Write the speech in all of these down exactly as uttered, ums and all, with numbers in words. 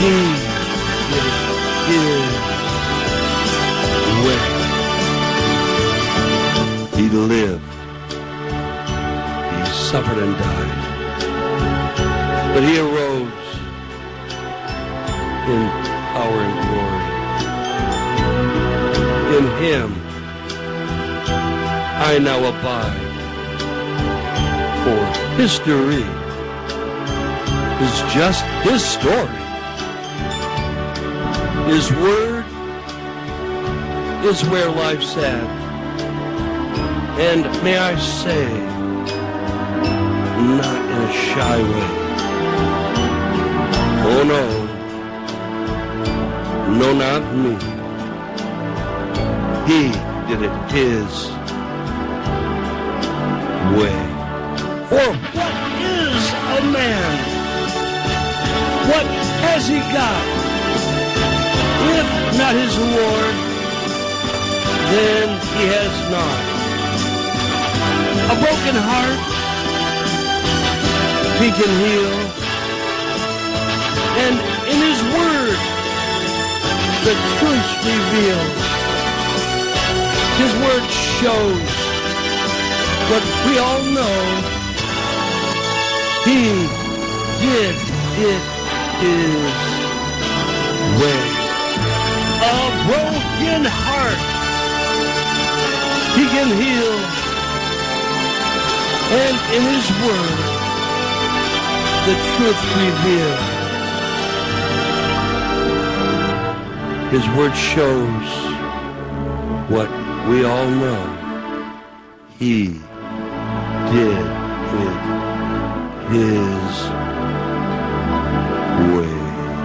He did it his way. He lived. He suffered and died. But he arose in power and glory. In him I now abide. For history is just his story. His word is where life's at. And may I say, not in a shy way. Oh no, no, not me. He did it his way. For what is a man? What has he got? If not his Lord, then he has not. A broken heart he can heal. And in his word, the truth revealed. His word shows what we all know. He did it his way. A broken heart he can heal. And in his word, the truth revealed. His word shows what we all know. He did it his way.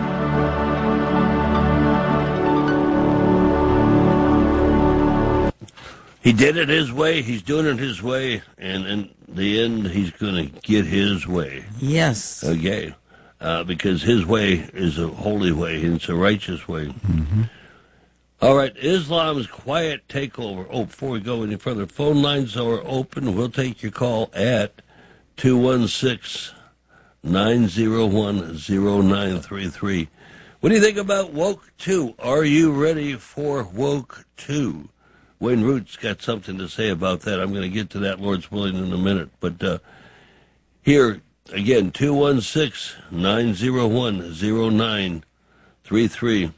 He did it his way. He's doing it his way. And in the end, he's going to get his way. Yes. Okay. Uh, because his way is a holy way, and it's a righteous way. Mm-hmm. All right, Islam's quiet takeover. Oh, before we go any further, phone lines are open. We'll take your call at two one six, nine zero one, zero nine three three. What do you think about Woke two? Are you ready for Woke two? Wayne Root's got something to say about that. I'm going to get to that, Lord's willing, in a minute. But uh, here, again, two one six, nine zero one, zero nine three three.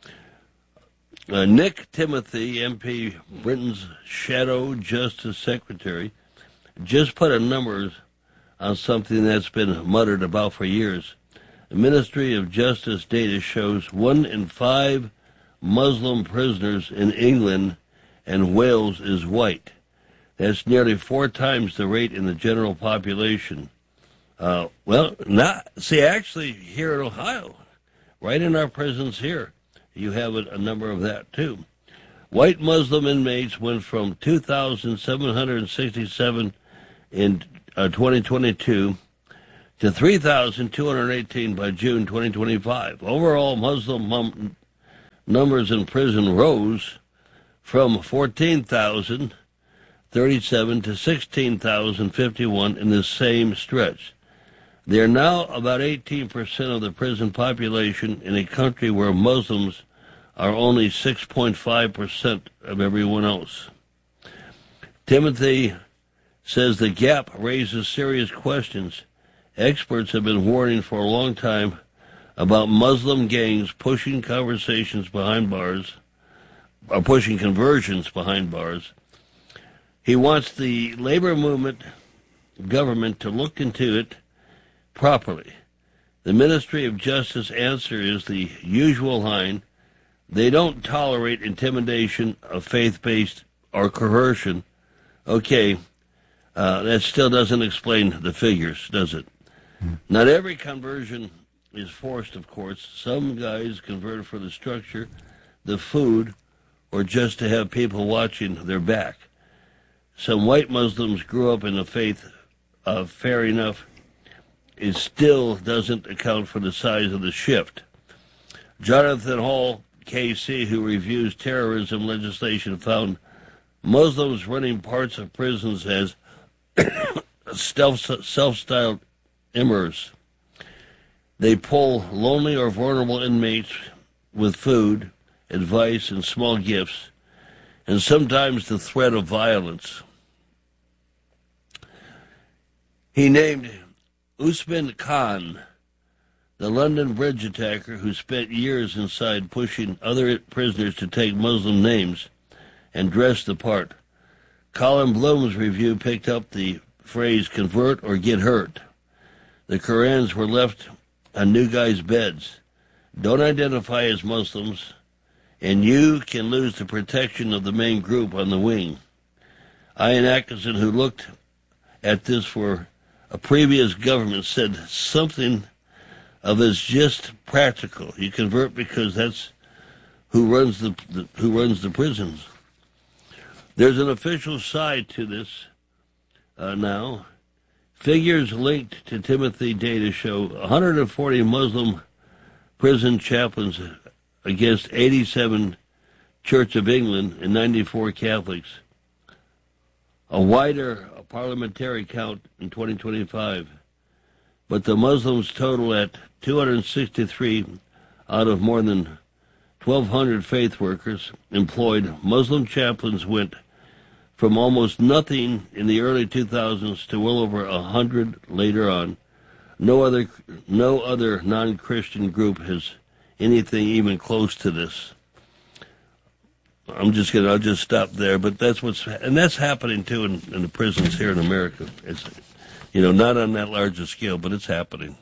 Uh, Nick Timothy, M P, Britain's Shadow Justice Secretary, just put a number on something that's been muttered about for years. The Ministry of Justice data shows one in five Muslim prisoners in England and Wales is white. That's nearly four times the rate in the general population. Uh, well, not see, actually, here in Ohio, right in our prisons here, you have a, a number of that, too. White Muslim inmates went from two thousand seven hundred sixty-seven in uh, twenty twenty-two to three thousand two hundred eighteen by June twenty twenty-five. Overall, Muslim mum- numbers in prison rose from fourteen thousand thirty-seven to sixteen thousand fifty-one in the same stretch. They are now about eighteen percent of the prison population in a country where Muslims are only six point five percent of everyone else. Timothy says the gap raises serious questions. Experts have been warning for a long time about Muslim gangs pushing conversations behind bars, or pushing conversions behind bars. He wants the labor movement government to look into it properly. The Ministry of Justice answer is the usual line. They don't tolerate intimidation of faith-based or coercion. Okay, uh, that still doesn't explain the figures, does it? Mm. Not every conversion is forced, of course. Some guys convert for the structure, the food, or just to have people watching their back. Some white Muslims grew up in the faith, uh, fair enough. It still doesn't account for the size of the shift. Jonathan Hall, K C, who reviews terrorism legislation, found Muslims running parts of prisons as self-styled emirs. They pull lonely or vulnerable inmates with food, advice, and small gifts, and sometimes the threat of violence. He named Usman Khan, the London Bridge attacker who spent years inside pushing other prisoners to take Muslim names and dress the part. Colin Bloom's review picked up the phrase convert or get hurt. The Qurans were left on new guys' beds. Don't identify as Muslims, and you can lose the protection of the main group on the wing. Ian Atkinson, who looked at this for a previous government, said something of it's just practical. You convert because that's who runs the, the who runs the prisons. There's an official side to this uh, now. Figures linked to Timothy data show one hundred forty Muslim prison chaplains against eighty-seven Church of England and ninety-four Catholics. A wider parliamentary count in twenty twenty-five. But the Muslims total at two hundred sixty-three out of more than twelve hundred faith workers employed. Muslim chaplains went from almost nothing in the early two thousands to well over one hundred later on. No other no other non-Christian group has anything even close to this. I'm just gonna I'll just stop there, but that's what's and that's happening too in, in the prisons here in America. It's you know not on that large a scale, but it's happening.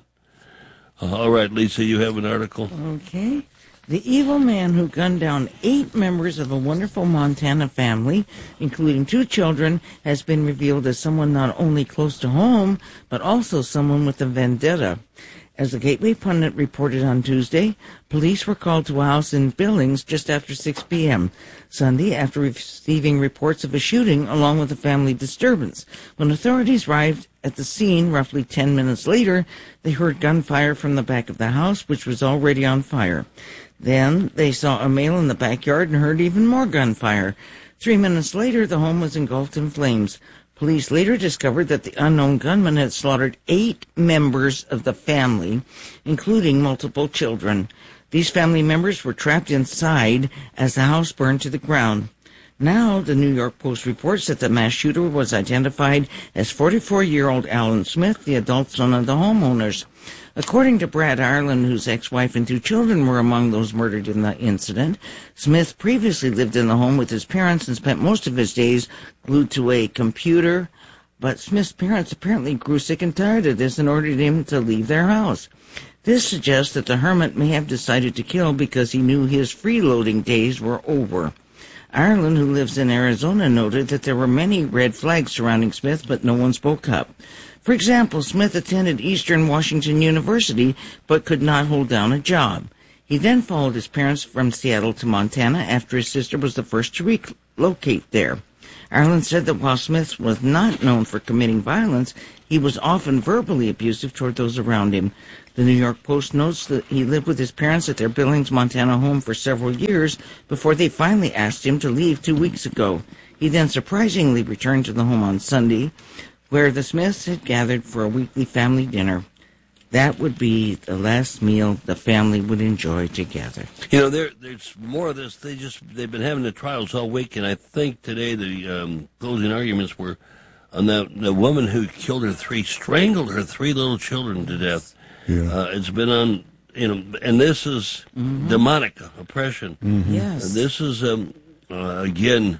Uh, all right, Lisa, you have an article. Okay. The evil man who gunned down eight members of a wonderful Montana family, including two children, has been revealed as someone not only close to home, but also someone with a vendetta. As the Gateway Pundit reported on Tuesday, police were called to a house in Billings just after six p.m. Sunday after receiving reports of a shooting along with a family disturbance. When authorities arrived at the scene roughly ten minutes later, they heard gunfire from the back of the house, which was already on fire. Then they saw a male in the backyard and heard even more gunfire. Three minutes later, the home was engulfed in flames. Police later discovered that the unknown gunman had slaughtered eight members of the family, including multiple children. These family members were trapped inside as the house burned to the ground. Now, the New York Post reports that the mass shooter was identified as forty-four-year-old Alan Smith, the adult son of the homeowners. According to Brad Ireland, whose ex-wife and two children were among those murdered in the incident, Smith previously lived in the home with his parents and spent most of his days glued to a computer. But Smith's parents apparently grew sick and tired of this and ordered him to leave their house. This suggests that the hermit may have decided to kill because he knew his freeloading days were over. Ireland, who lives in Arizona, noted that there were many red flags surrounding Smith, but no one spoke up. For example, Smith attended Eastern Washington University, but could not hold down a job. He then followed his parents from Seattle to Montana after his sister was the first to relocate there. Ireland said that while Smith was not known for committing violence, he was often verbally abusive toward those around him. The New York Post notes that he lived with his parents at their Billings, Montana home for several years before they finally asked him to leave two weeks ago. He then surprisingly returned to the home on Sunday, where the Smiths had gathered for a weekly family dinner. That would be the last meal the family would enjoy together. You know, there, there's more of this. They just they've been having the trials all week, and I think today the um, closing arguments were on the the woman who killed her three, strangled her three little children to death. Yeah. Uh, it's been on, you know, and this is mm-hmm. demonic oppression. Mm-hmm. Yes. And this is um, uh, again,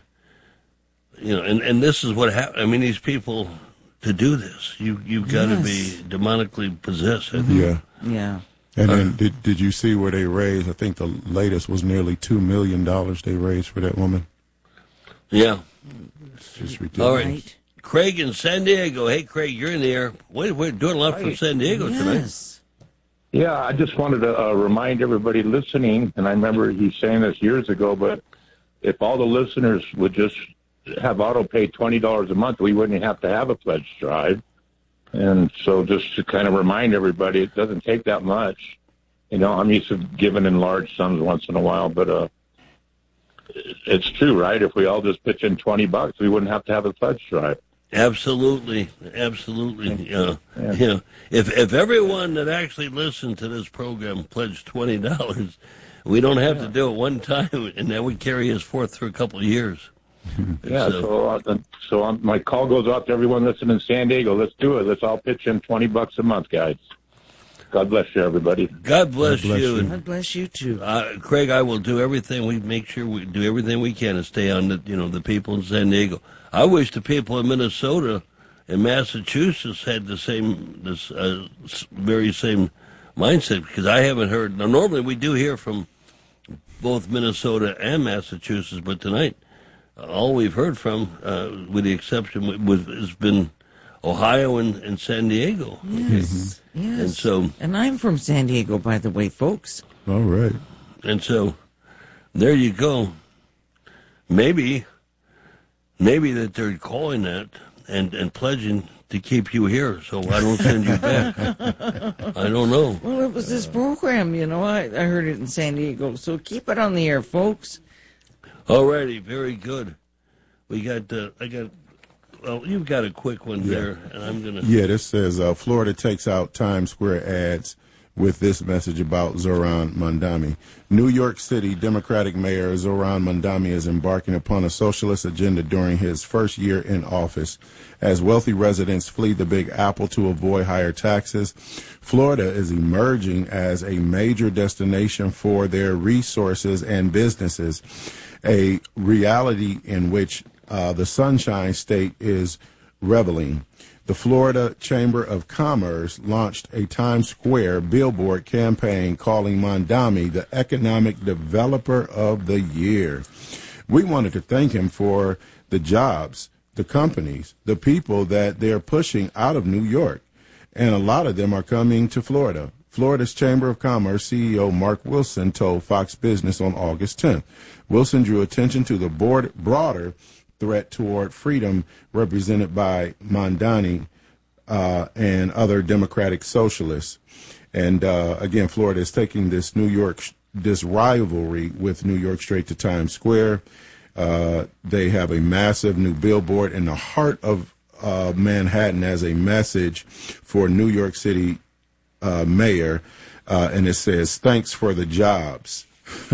you know, and, and this is what happened. I mean, these people. To do this, you you've got yes. to be demonically possessed. Mm-hmm. Yeah, yeah. And uh, then did did you see where they raised? I think the latest was nearly two million dollars they raised for that woman. Yeah, it's just ridiculous. All right, Craig in San Diego. Hey, Craig, you're in the air. Wait, we're doing a lot from San Diego yes. tonight. Yeah, I just wanted to uh, remind everybody listening, and I remember he's saying this years ago, but if all the listeners would just have auto pay twenty dollars a month, we wouldn't have to have a pledge drive. And so just to kind of remind everybody, it doesn't take that much. You know, I'm used to giving in large sums once in a while, but uh, it's true, right? If we all just pitch in twenty bucks, we wouldn't have to have a pledge drive. Absolutely, absolutely. Uh, yeah. You know, if if everyone that actually listened to this program pledged twenty dollars, we don't have yeah. to do it one time, and that would carry us forth through a couple of years. Yeah. So, so, uh, so um, my call goes out to everyone listening in San Diego. Let's do it. Let's all pitch in twenty bucks a month, guys. God bless you, everybody. God bless, God bless you. you. God bless you too, uh, Craig. I will do everything. We make sure we do everything we can to stay on the, you know, the people in San Diego. I wish the people in Minnesota and Massachusetts had the same, this uh, very same mindset, because I haven't heard. Now, normally we do hear from both Minnesota and Massachusetts, but tonight, uh, all we've heard from, uh, with the exception, was has been Ohio and, and San Diego. Yes, okay. yes. And so, and I'm from San Diego, by the way, folks. All right. And so, there you go. Maybe. Maybe that they're calling that and, and pledging to keep you here, so I don't send you back. I don't know. Well, it was this program, you know. I, I heard it in San Diego, so keep it on the air, folks. All righty, very good. We got, uh, I got, well, you've got a quick one yeah. there, and I'm going to. Yeah, this says uh, Florida takes out Times Square ads with this message about Zohran Mamdani. New York City Democratic Mayor Zohran Mamdani is embarking upon a socialist agenda during his first year in office. As wealthy residents flee the Big Apple to avoid higher taxes, Florida is emerging as a major destination for their resources and businesses, a reality in which uh, the Sunshine State is reveling. The Florida Chamber of Commerce launched a Times Square billboard campaign calling Mamdani the Economic Developer of the Year. We wanted to thank him for the jobs, the companies, the people that they're pushing out of New York, and a lot of them are coming to Florida. Florida's Chamber of Commerce C E O Mark Wilson told Fox Business on August tenth. Wilson drew attention to the board, broader threat toward freedom represented by Mamdani uh, and other democratic socialists. And uh, again, Florida is taking this New York, this rivalry with New York straight to Times Square. Uh, they have a massive new billboard in the heart of uh, Manhattan as a message for New York City uh, mayor. Uh, and it says, "Thanks for the jobs."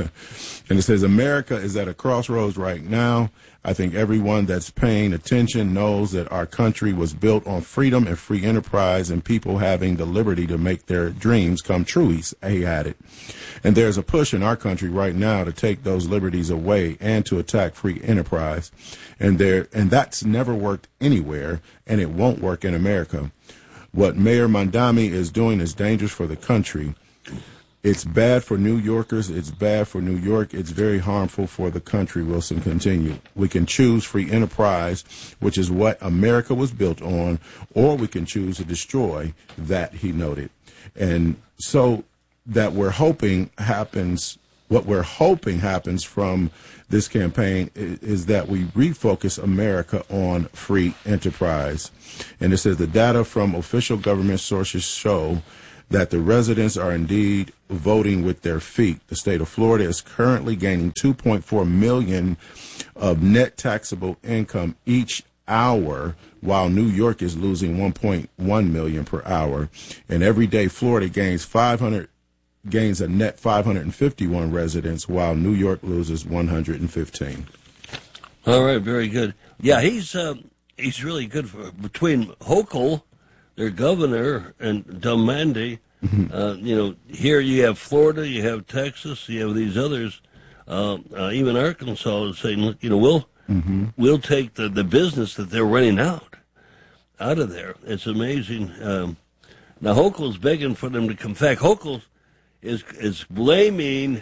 And it says, "America is at a crossroads right now. I think everyone that's paying attention knows that our country was built on freedom and free enterprise and people having the liberty to make their dreams come true," he added. "And there's a push in our country right now to take those liberties away and to attack free enterprise. And there, and that's never worked anywhere, and it won't work in America. What Mayor Mamdani is doing is dangerous for the country. It's bad for New Yorkers. It's bad for New York. It's very harmful for the country," Wilson continued. "We can choose free enterprise, which is what America was built on, or we can choose to destroy that," he noted. And so that we're hoping happens, what we're hoping happens from this campaign is, is that we refocus America on free enterprise. And it says the data from official government sources show that the residents are indeed voting with their feet. The state of Florida is currently gaining two point four million dollars of net taxable income each hour, while New York is losing one point one million dollars per hour. And every day, Florida gains five hundred gains a net five hundred fifty-one residents, while New York loses one hundred fifteen. All right, very good. Yeah, he's uh, he's really good for between Hochul, their governor, and Mamdani. Mm-hmm. Uh, you know, here you have Florida, you have Texas, you have these others. Uh, uh, even Arkansas is saying, look, you know, we'll mm-hmm. we'll take the, the business that they're running out out of there. It's amazing. Um, now Hochul's begging for them to come back. Hochul is is blaming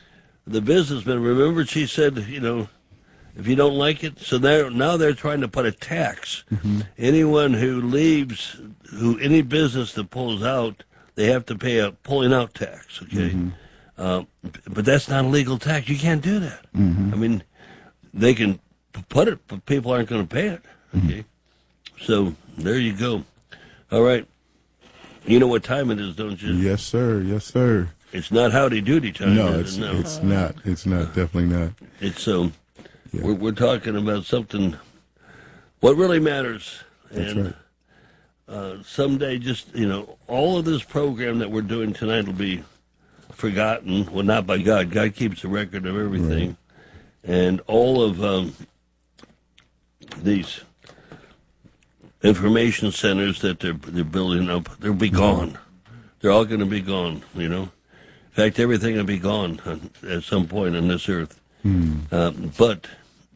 the businessmen. Remember, she said, you know, if you don't like it, so they're, now they're trying to put a tax. Mm-hmm. Anyone who leaves, who any business that pulls out, they have to pay a pulling out tax. Okay, mm-hmm. uh, but that's not a legal tax. You can't do that. Mm-hmm. I mean, they can put it, but people aren't going to pay it. Okay, mm-hmm. So there you go. All right, you know what time it is, don't you? Yes, sir. Yes, sir. It's not howdy doody time. No, it's it? no. it's not. It's not. Definitely not. It's so. Um, yeah. We're we're talking about something what really matters. That's and right. uh, someday, just, you know, all of this program that we're doing tonight will be forgotten. Well, not by God. God keeps a record of everything. Right. And all of um, these information centers that they're they're building up, they'll be gone. They're all going to be gone, you know. In fact, everything will be gone at some point on this earth. Mm. Um, but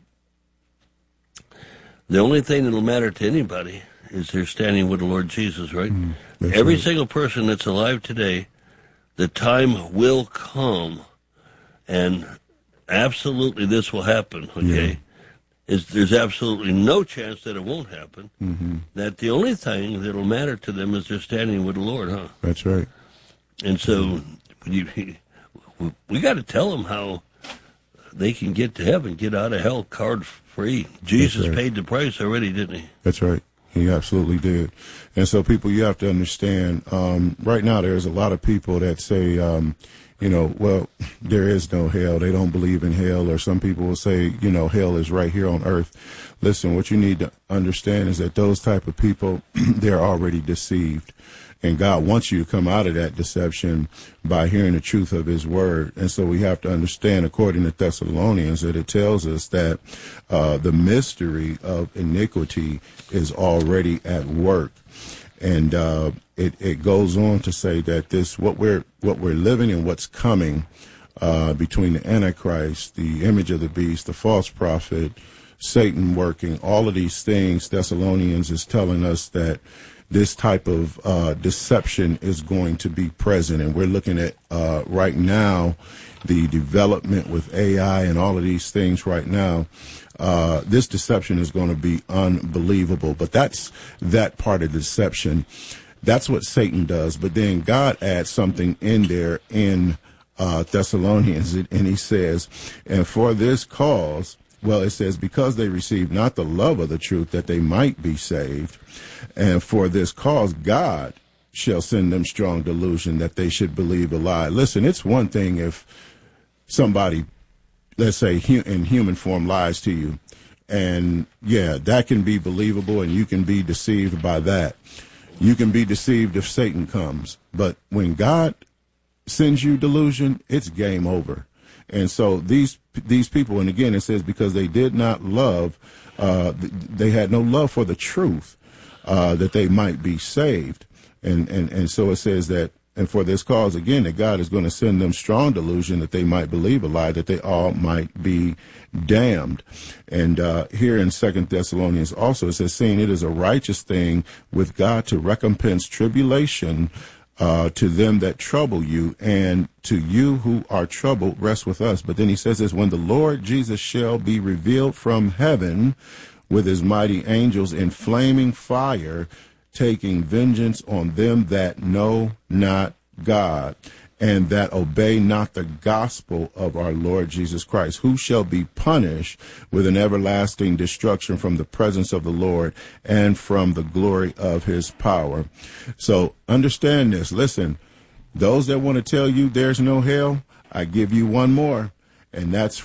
the only thing that will matter to anybody is they're standing with the Lord Jesus, right? Mm, Every right. single person that's alive today, the time will come, and absolutely this will happen, okay? Yeah. Is there's absolutely no chance that it won't happen. Mm-hmm. That the only thing that will matter to them is they're standing with the Lord, huh? That's right. And so you, we got to tell them how they can get to heaven, get out of hell card free. Jesus right. paid the price already, didn't he? That's right. He absolutely did. And so people, you have to understand, um, right now there's a lot of people that say, um, you know, well, there is no hell. They don't believe in hell. Or some people will say, you know, hell is right here on earth. Listen, what you need to understand is that those type of people, they're already deceived. And God wants you to come out of that deception by hearing the truth of his word. And so we have to understand, according to Thessalonians, that it tells us that uh, the mystery of iniquity is already at work. And uh, it, it goes on to say that this, what we're what we're living and what's coming uh, between the Antichrist, the image of the beast, the false prophet, Satan working, all of these things, Thessalonians is telling us that this type of uh, deception is going to be present. And we're looking at uh, right now the development with A I and all of these things right now. Uh, this deception is going to be unbelievable. But that's that part of deception. That's what Satan does. But then God adds something in there in uh, Thessalonians, and he says, and for this cause, well, it says, because they received not the love of the truth that they might be saved, and for this cause God shall send them strong delusion that they should believe a lie. Listen, it's one thing if somebody, let's say, hu- in human form lies to you, and yeah, that can be believable, and you can be deceived by that. You can be deceived if Satan comes, but when God sends you delusion, it's game over. And so these these people, and again, it says because they did not love, uh, they had no love for the truth, uh, that they might be saved. And, and, and so it says that, and for this cause, again, that God is going to send them strong delusion that they might believe a lie, that they all might be damned. And uh, here in Second Thessalonians also, it says, seeing it is a righteous thing with God to recompense tribulation Uh, to them that trouble you, and to you who are troubled, rest with us. But then he says this, when the Lord Jesus shall be revealed from heaven with his mighty angels in flaming fire, taking vengeance on them that know not God, and that obey not the gospel of our Lord Jesus Christ, who shall be punished with an everlasting destruction from the presence of the Lord and from the glory of his power. So understand this. Listen, those that want to tell you there's no hell, I give you one more, and that's